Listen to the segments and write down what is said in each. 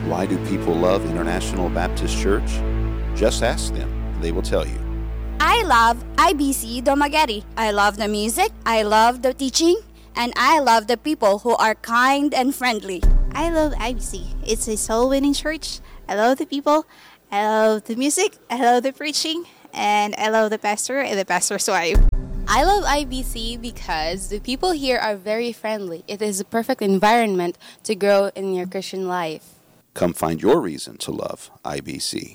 Why do people love International Baptist Church? Just ask them, and they will tell you. I love IBC Dumaguete. I love the music, I love the teaching, and I love the people who are kind and friendly. I love IBC. It's a soul-winning church. I love the people, I love the music, I love the preaching, and I love the pastor and the pastor's wife. I love IBC because the people here are very friendly. It is a perfect environment to grow in your Christian life. Come find your reason to love IBC.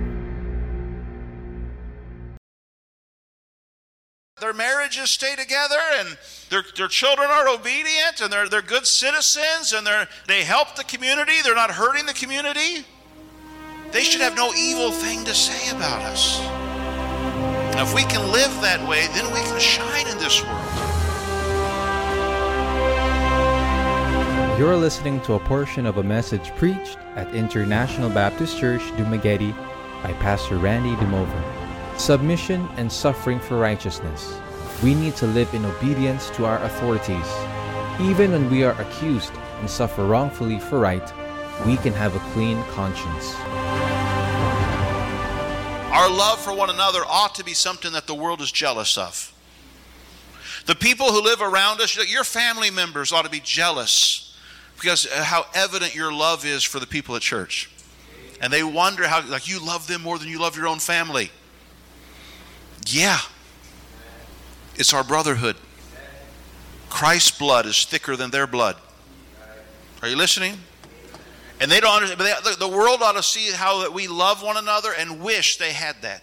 Their marriages stay together, and their children are obedient, and they're good citizens, and they help the community. They're not hurting the community. They should have no evil thing to say about us. Now, if we can live that way, then we can shine in this world. You're listening to a portion of a message preached at International Baptist Church, Dumaguete by Pastor Randy Dumover. Submission and suffering for righteousness. We need to live in obedience to our authorities. Even when we are accused and suffer wrongfully for right, we can have a clean conscience. Our love for one another ought to be something that the world is jealous of. The people who live around us, your family members ought to be jealous because how evident your love is for the people at church. And they wonder how, like, you love them more than you love your own family. Yeah. It's our brotherhood. Christ's blood is thicker than their blood. Are you listening? And they don't understand, but the world ought to see how that we love one another and wish they had that.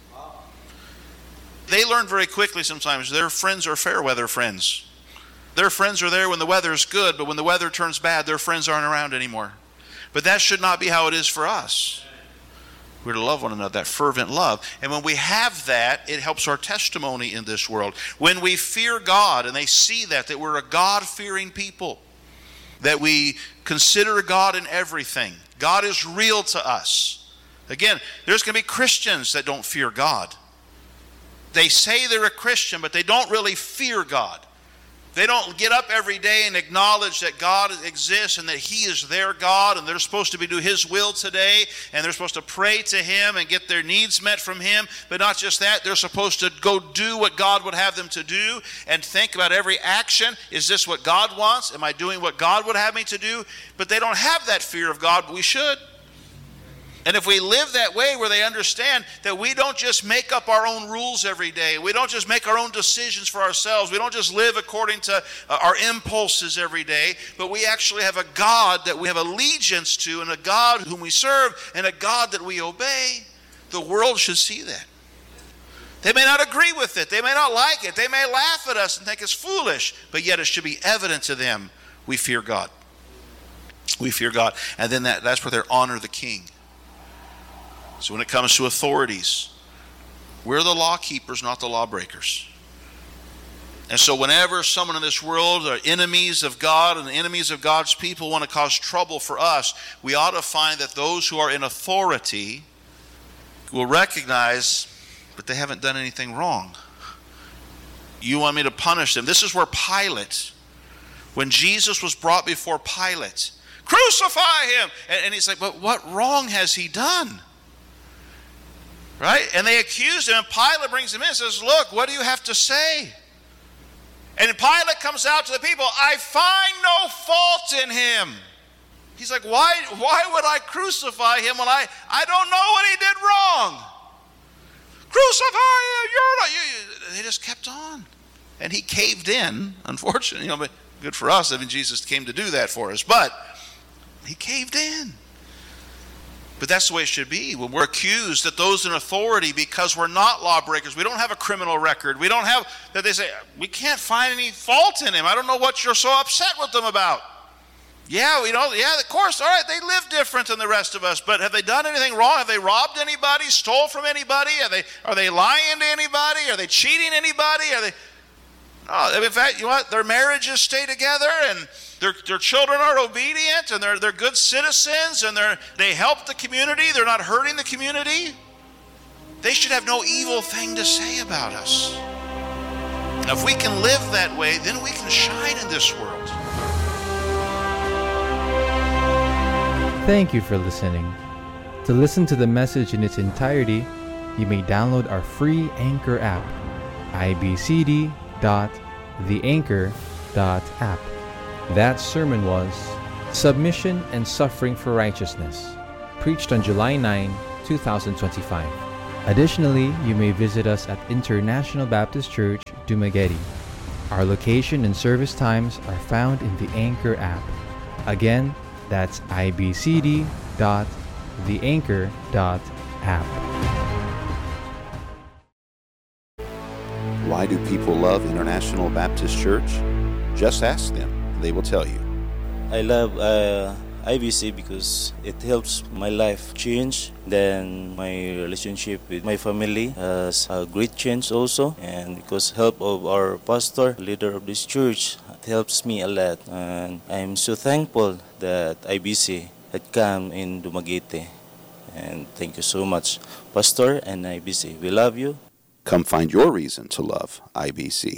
They learn very quickly sometimes their friends are fair weather friends. Their friends are there when the weather is good, but when the weather turns bad, their friends aren't around anymore. But that should not be how it is for us. We're to love one another, that fervent love. And when we have that, it helps our testimony in this world. When we fear God and they see that we're a God-fearing people, that we consider God in everything. God is real to us. Again, there's going to be Christians that don't fear God. They say they're a Christian, but they don't really fear God. They don't get up every day and acknowledge that God exists and that He is their God, and they're supposed to do His will today, and they're supposed to pray to Him and get their needs met from Him. But not just that, they're supposed to go do what God would have them to do and think about every action. Is this what God wants? Am I doing what God would have me to do? But they don't have that fear of God, but we should. And if we live that way where they understand that we don't just make up our own rules every day, we don't just make our own decisions for ourselves, we don't just live according to our impulses every day, but we actually have a God that we have allegiance to and a God whom we serve and a God that we obey, the world should see that. They may not agree with it, they may not like it, they may laugh at us and think it's foolish, but yet it should be evident to them we fear God. We fear God. And then that's where they honor the king. So when it comes to authorities, we're the law keepers, not the lawbreakers. And so whenever someone in this world are enemies of God and enemies of God's people want to cause trouble for us, we ought to find that those who are in authority will recognize that they haven't done anything wrong. You want me to punish them. This is where Pilate, when Jesus was brought before Pilate, crucify him! And he's like, but what wrong has he done? Right? And they accused him, and Pilate brings him in and says, look, what do you have to say? And Pilate comes out to the people, I find no fault in him. He's like, why would I crucify him when I don't know what he did wrong? Crucify him, They just kept on. And he caved in, unfortunately, but good for us. I mean, Jesus came to do that for us, but he caved in. But that's the way it should be. When we're accused, that those in authority, because we're not lawbreakers, we don't have a criminal record, we don't have, that they say, we can't find any fault in him. I don't know what you're so upset with them about. Yeah, of course, all right, they live different than the rest of us, but have they done anything wrong? Have they robbed anybody, stole from anybody? Are they lying to anybody? Are they cheating anybody? No, in fact, you know what? Their marriages stay together, and their children are obedient, and they're good citizens, and they help the community. They're not hurting the community. They should have no evil thing to say about us. Now, if we can live that way, then we can shine in this world. Thank you for listening. To listen to the message in its entirety, you may download our free Anchor app, ibcd.theanchor.app. That sermon was Submission and Suffering for Righteousness, preached on July 9, 2025. Additionally, you may visit us at International Baptist Church, Dumaguete. Our location and service times are found in the Anchor app. Again, that's ibcd.theanchor.app. Why do people love International Baptist Church? Just ask them. They will tell you. I love IBC because it helps my life change. Then my relationship with my family has a great change also. And because help of our pastor, leader of this church, it helps me a lot. And I'm so thankful that IBC had come in Dumaguete. And thank you so much, Pastor and IBC. We love you. Come find your reason to love IBC.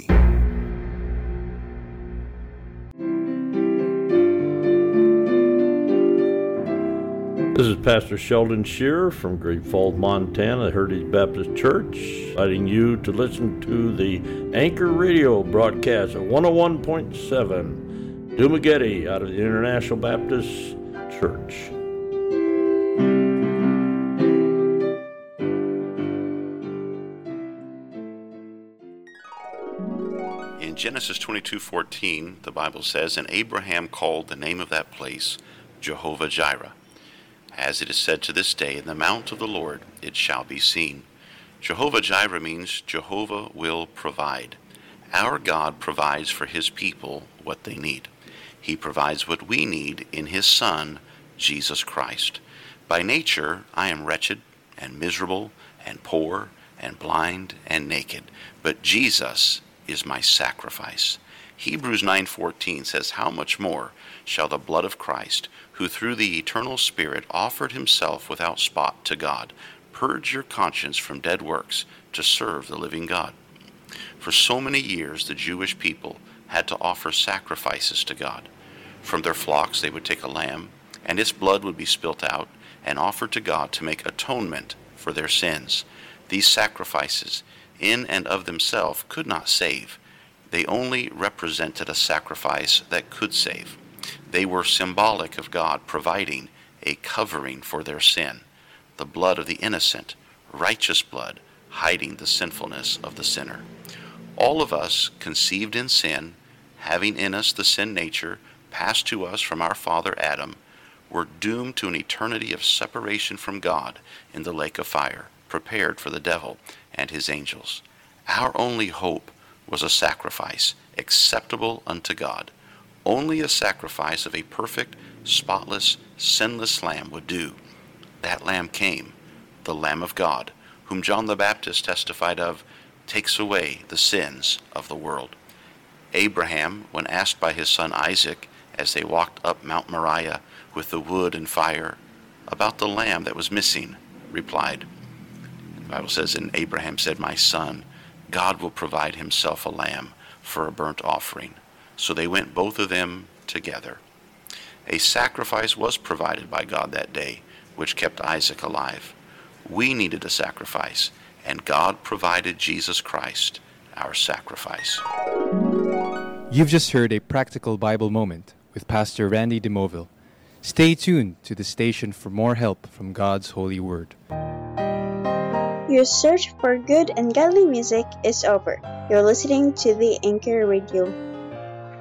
This is Pastor Sheldon Shearer from Great Falls, Montana, Heritage Baptist Church, inviting you to listen to the Anchor Radio broadcast at 101.7 Dumaguete out of the International Baptist Church. In Genesis 22:14, the Bible says, "And Abraham called the name of that place Jehovah-Jireh. As it is said to this day, in the mount of the Lord it shall be seen." Jehovah-Jireh means Jehovah will provide. Our God provides for his people what they need. He provides what we need in his Son, Jesus Christ. By nature, I am wretched and miserable and poor and blind and naked, but Jesus is my sacrifice. Hebrews 9:14 says, "How much more shall the blood of Christ, who through the eternal Spirit offered himself without spot to God, purge your conscience from dead works to serve the living God?" For so many years, the Jewish people had to offer sacrifices to God. From their flocks, they would take a lamb, and its blood would be spilt out and offered to God to make atonement for their sins. These sacrifices, in and of themselves, could not save. They only represented a sacrifice that could save. They were symbolic of God providing a covering for their sin, the blood of the innocent, righteous blood, hiding the sinfulness of the sinner. All of us, conceived in sin, having in us the sin nature, passed to us from our father Adam, were doomed to an eternity of separation from God in the lake of fire, prepared for the devil and his angels. Our only hope was a sacrifice acceptable unto God. Only a sacrifice of a perfect, spotless, sinless lamb would do. That lamb came, the Lamb of God, whom John the Baptist testified of, takes away the sins of the world. Abraham, when asked by his son Isaac, as they walked up Mount Moriah with the wood and fire, about the lamb that was missing, replied, the Bible says, and Abraham said, "My son, God will provide himself a lamb for a burnt offering." So they went both of them together. A sacrifice was provided by God that day, which kept Isaac alive. We needed a sacrifice, and God provided Jesus Christ, our sacrifice. You've just heard a practical Bible moment with Pastor Randy DeMoville. Stay tuned to the station for more help from God's holy word. Your search for good and godly music is over. You're listening to the Anchor Radio.